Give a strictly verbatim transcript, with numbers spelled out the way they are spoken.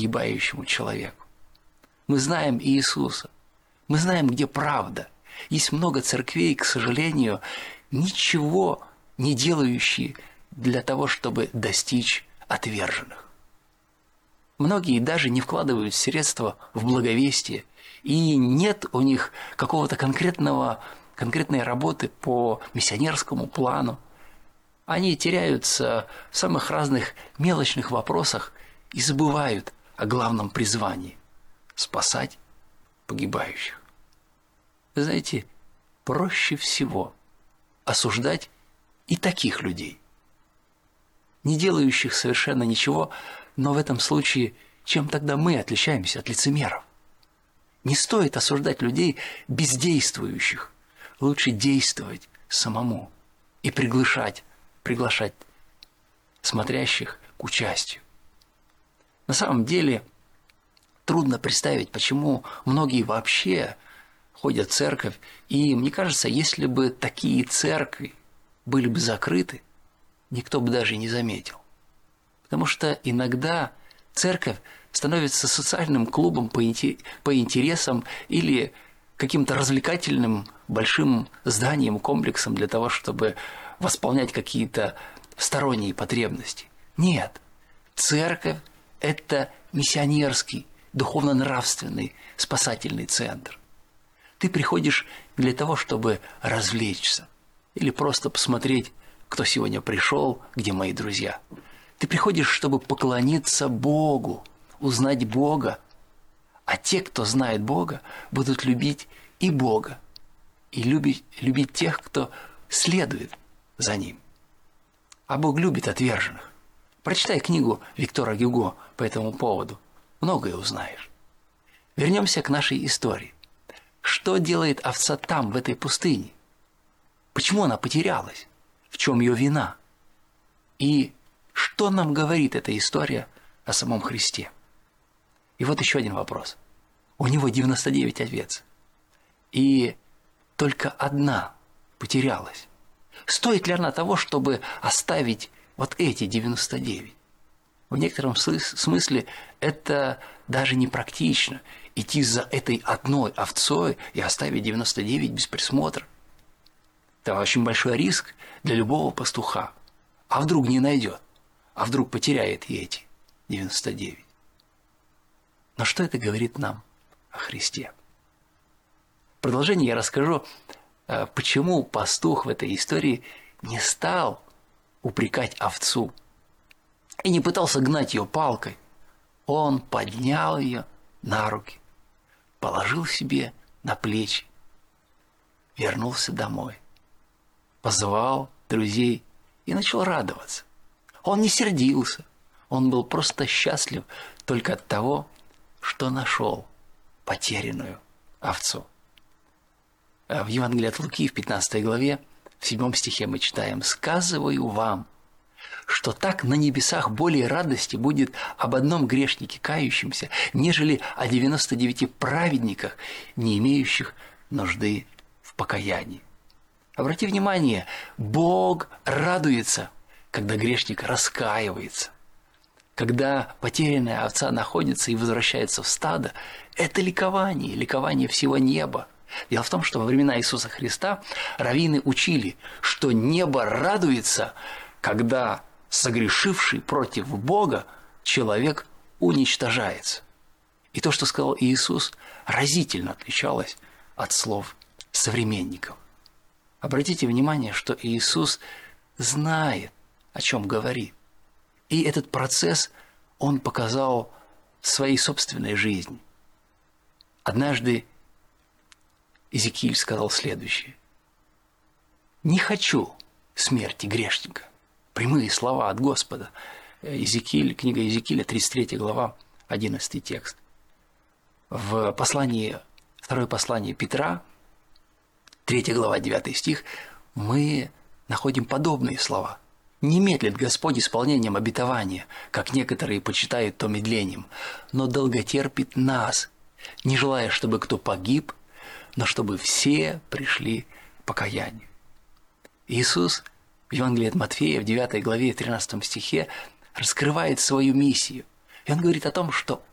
погибающему человеку. Мы знаем Иисуса, мы знаем, где правда. Есть много церквей, к сожалению, ничего не делающие для того, чтобы достичь отверженных. Многие даже не вкладывают средства в благовестие, и нет у них какого-то конкретного, конкретной работы по миссионерскому плану. Они теряются в самых разных мелочных вопросах и забывают о главном призвании – спасать погибающих. Вы знаете, проще всего осуждать и таких людей, не делающих совершенно ничего, но в этом случае чем тогда мы отличаемся от лицемеров? Не стоит осуждать людей бездействующих, лучше действовать самому и приглашать, приглашать смотрящих к участию. На самом деле трудно представить, почему многие вообще ходят в церковь, и мне кажется, если бы такие церкви были бы закрыты, никто бы даже не заметил. Потому что иногда церковь становится социальным клубом по интересам или каким-то развлекательным большим зданием, комплексом для того, чтобы восполнять какие-то сторонние потребности. Нет, церковь – это миссионерский, духовно-нравственный, спасательный центр. Ты приходишь для того, чтобы развлечься или просто посмотреть, кто сегодня пришел, где мои друзья. Ты приходишь, чтобы поклониться Богу, узнать Бога. А те, кто знает Бога, будут любить и Бога, и любить, любить тех, кто следует за Ним. А Бог любит отверженных. Прочитай книгу Виктора Гюго по этому поводу. Многое узнаешь. Вернемся к нашей истории. Что делает овца там, в этой пустыне? Почему она потерялась? В чем ее вина? И что нам говорит эта история о самом Христе? И вот еще один вопрос. У него девяносто девять овец, и только одна потерялась. Стоит ли она того, чтобы оставить вот эти девяносто девять? В некотором смысле это даже непрактично – идти за этой одной овцой и оставить девяносто девять без присмотра. Это очень большой риск для любого пастуха. А вдруг не найдет? А вдруг потеряет и эти девяносто девять? Но что это говорит нам о Христе? В продолжении я расскажу, почему пастух в этой истории не стал упрекать овцу и не пытался гнать ее палкой. Он поднял ее на руки, положил себе на плечи, вернулся домой, позвал друзей и начал радоваться. Он не сердился, он был просто счастлив только от того, что нашел потерянную овцу. В Евангелии от Луки в пятнадцатой главе, в седьмом стихе мы читаем: «Сказываю вам, что так на небесах более радости будет об одном грешнике кающемся, нежели о девяноста девяти праведниках, не имеющих нужды в покаянии». Обрати внимание, Бог радуется, когда грешник раскаивается. Когда потерянная овца находится и возвращается в стадо, это ликование, ликование всего неба. Дело в том, что во времена Иисуса Христа раввины учили, что небо радуется, когда согрешивший против Бога человек уничтожается. И то, что сказал Иисус, разительно отличалось от слов современников. Обратите внимание, что Иисус знает, о чем говорит. И этот процесс Он показал в своей собственной жизни. Однажды Иезекииль сказал следующее: «Не хочу смерти грешника». Прямые слова от Господа. Иезекииль, книга Иезекииля, тридцать третья глава, одиннадцатый текст. В послании, второе послание Петра, третья глава, девятый стих, мы находим подобные слова. «Не медлит Господь исполнением обетования, как некоторые почитают то медлением, но долготерпит нас, не желая, чтобы кто погиб, но чтобы все пришли к покаянию». Иисус в Евангелии от Матфея в девятой главе, тринадцатом стихе раскрывает свою миссию. И Он говорит о том, что